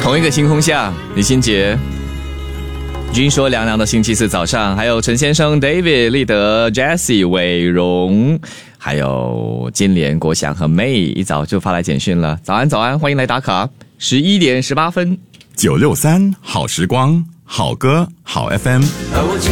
同一个星空下，李心洁。君说凉凉的星期四早上，还有陈先生、David、立德、Jessie、伟荣，还有金莲、国祥和 May， 一早就发来简讯了。早安，早安，欢迎来打卡。11:18，963 好时光，好歌，好 FM。 而我